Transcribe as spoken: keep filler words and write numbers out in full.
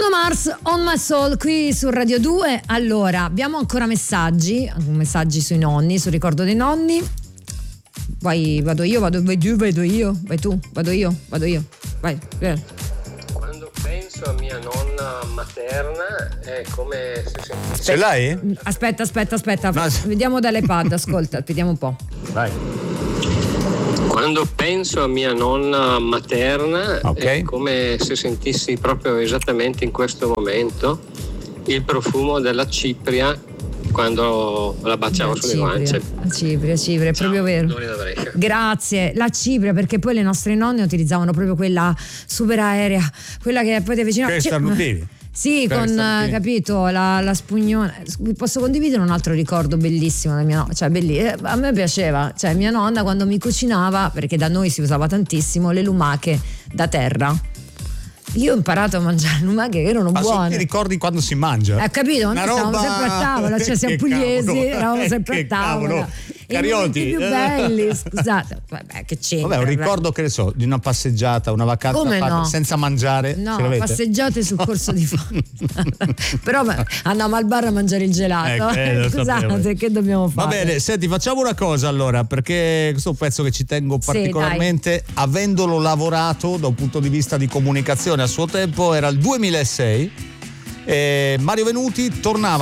Bruno Mars, On My Soul, qui su Radio due. Allora, abbiamo ancora messaggi, messaggi sui nonni, sul ricordo dei nonni. Vai, vado io, vado, vai tu, vado io, vai tu, vado io, vado io, vai. Quando penso a mia nonna materna è come se sentissi... Ce l'hai? Aspetta, aspetta, aspetta, no. Vediamo dall'iPad, ascolta, vediamo un po'. Vai. Quando penso a mia nonna materna Okay. è come se sentissi proprio esattamente in questo momento il profumo della cipria quando la baciavo La sulle cipria, guance. la cipria, cipria, è Ciao, proprio vero. Dori da Brescia. Grazie, la cipria, perché poi le nostre nonne utilizzavano proprio quella super aerea, quella che poi ti avvicinava. Che starnutini. Sì, Per con starnutini. capito la, la spugnona. Posso condividere un altro ricordo bellissimo da mia nonna, cioè belli- a me piaceva, cioè mia nonna quando mi cucinava, perché da noi si usava tantissimo le lumache da terra. Io ho imparato a mangiare lumache che erano Ma sono buone. ti ricordi quando si mangia? Hai capito? Una Noi stavamo roba- sempre a tavola, cioè siamo Che pugliesi, cavolo. eravamo sempre Che a tavola. cavolo. I Carioti. momenti più belli, scusate, vabbè, che c'entra? Vabbè, un ricordo, che ne so, di una passeggiata, una vacanza Come a parte, no? senza mangiare. No, ce l'avete? passeggiate sul corso di Fontana. Però ma, andavamo al bar a mangiare il gelato. Eh, eh, lo Scusate, sapevo. che dobbiamo Va fare? bene, senti, facciamo una cosa allora, perché questo è un pezzo che ci tengo Sì, particolarmente, avendolo lavorato da un punto di vista di comunicazione a suo tempo, era il duemilasei, e Mario Venuti tornava